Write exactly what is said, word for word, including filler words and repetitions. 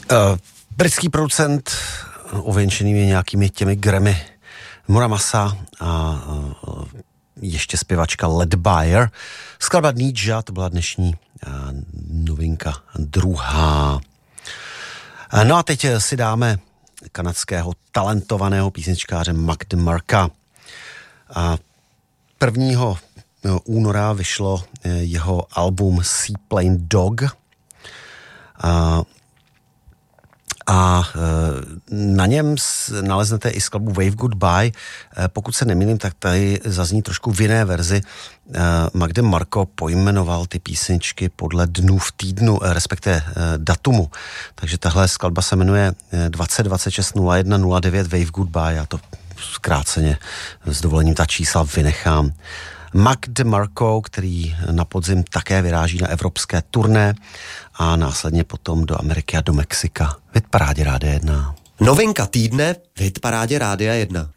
Uh, britský producent, ověnčený nějakými těmi Grammy, Muramasa a uh, ještě zpěvačka Leadbyer. Skladba Nidža, to byla dnešní uh, novinka druhá. Uh, no a teď si dáme kanadského talentovaného písničkáře Mac DeMarca. Uh, prvního února vyšlo jeho album Seaplane Dog. Uh, A na něm naleznete i skladbu Wave Goodbye. Pokud se nemýlím, tak tady zazní trošku v jiné verzi. Mac DeMarco pojmenoval ty písničky podle dnů v týdnu, respektive datumu. Takže tahle skladba se jmenuje dvacet dvacet šest nula jedna nula devět Wave Goodbye. Já to zkráceně s dovolením ta čísla vynechám. Mac DeMarco, který na podzim také vyráží na evropské turné a následně potom do Ameriky a do Mexika. V hitparádě Rádia jedna. Novinka týdne v hitparádě Rádia jedna.